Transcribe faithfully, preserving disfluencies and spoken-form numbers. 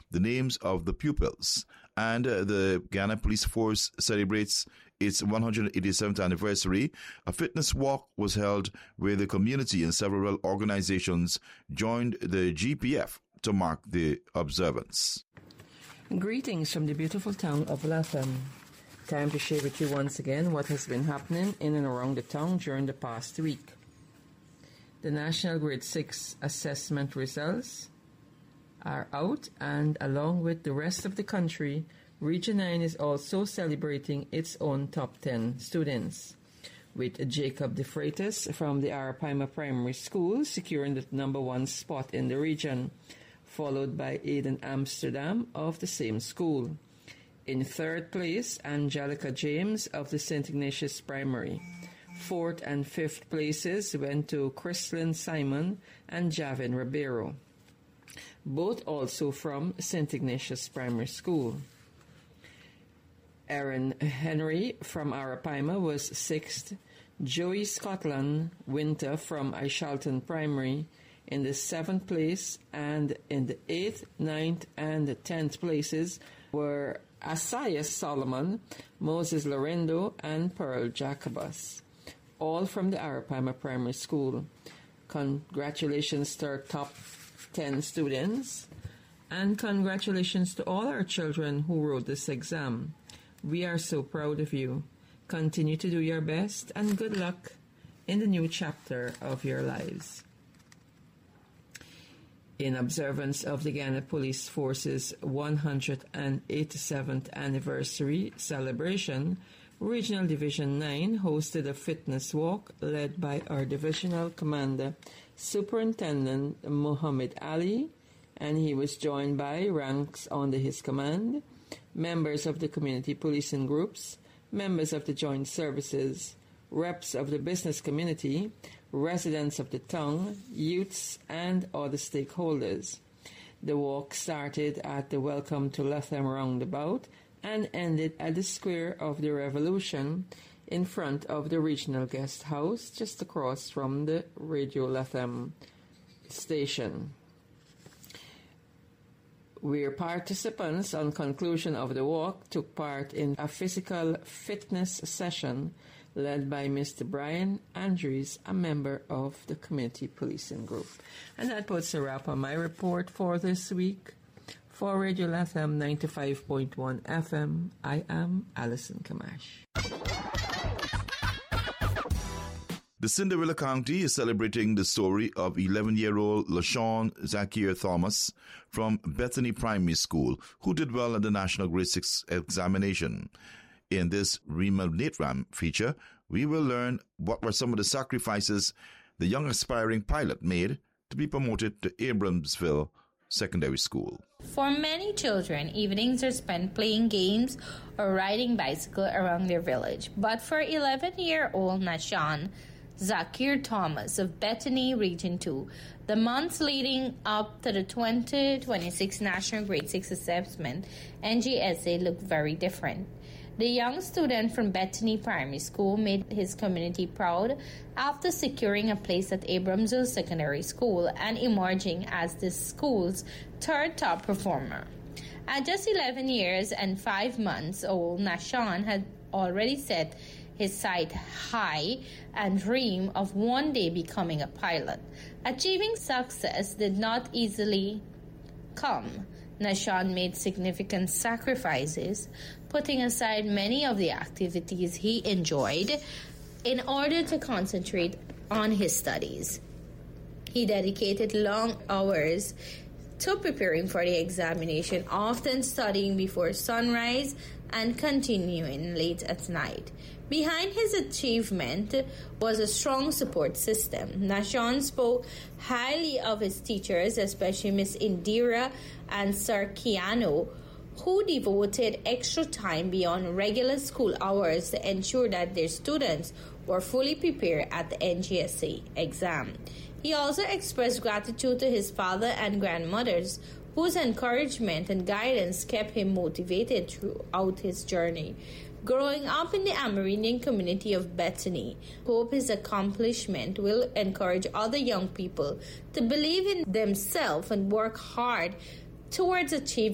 the names of the pupils. And uh, the Guyana Police Force celebrates its one hundred eighty-seventh anniversary. A fitness walk was held where the community and several organizations joined the G P F to mark the observance. Greetings from the beautiful town of Latham. Time to share with you once again what has been happening in and around the town during the past week. The National Grade six assessment results are out, and along with the rest of the country, Region nine is also celebrating its own top ten students, with Jacob De Freitas from the Arapaima Primary School securing the number one spot in the region, followed by Aiden Amsterdam of the same school. In third place, Angelica James of the Saint Ignatius Primary. Fourth and fifth places went to Christlyn Simon and Javin Ribeiro, both also from Saint Ignatius Primary School. Aaron Henry from Arapaima was sixth. Joey Scotland Winter from Ishalton Primary in the seventh place, and in the eighth, ninth, and the tenth places were Asaias Solomon, Moses Lorendo, and Pearl Jacobus, all from the Arapaima Primary School. Congratulations to our top ten students, and congratulations to all our children who wrote this exam. We are so proud of you. Continue to do your best, and good luck in the new chapter of your lives. In observance of the Guyana Police Force's one hundred eighty-seventh anniversary celebration, Regional Division nine hosted a fitness walk led by our Divisional Commander, Superintendent Muhammad Ali, and he was joined by ranks under his command, members of the community policing groups, members of the joint services, reps of the business community, residents of the town, youths, and other stakeholders. The walk started at the Welcome to Latham roundabout and ended at the Square of the Revolution in front of the Regional Guest House just across from the Radio Latham station. Where participants, on conclusion of the walk, took part in a physical fitness session led by Mister Brian Andrews, a member of the community policing group. And that puts a wrap on my report for this week. For Radio Latham ninety-five point one F M, I am Alison Kamash. The Cinderella County is celebrating the story of eleven-year-old LaShawn Zakir Thomas from Bethany Primary School, who did well in the National Grade six examination. In this Rima Natram feature, we will learn what were some of the sacrifices the young aspiring pilot made to be promoted to Abramsville Secondary School. For many children, evenings are spent playing games or riding bicycle around their village. But for eleven-year-old Nashan Zakir Thomas of Bethany Region two, the months leading up to the twenty twenty-six National Grade six Assessment, N G S A, looked very different. The young student from Bethany Primary School made his community proud after securing a place at Abramsville Secondary School and emerging as the school's third top performer. At just eleven years and five months old, Nashan had already set his sight high and dream of one day becoming a pilot. Achieving success did not easily come. Nashan made significant sacrifices, putting aside many of the activities he enjoyed in order to concentrate on his studies. He dedicated long hours to preparing for the examination, often studying before sunrise and continuing late at night. Behind his achievement was a strong support system. Nashan spoke highly of his teachers, especially Miss Indira and Sir Keanu, who devoted extra time beyond regular school hours to ensure that their students were fully prepared at the N G S A exam. He also expressed gratitude to his father and grandmothers, whose encouragement and guidance kept him motivated throughout his journey. Growing up in the Amerindian community of Bethany, hope his accomplishment will encourage other young people to believe in themselves and work hard towards achieving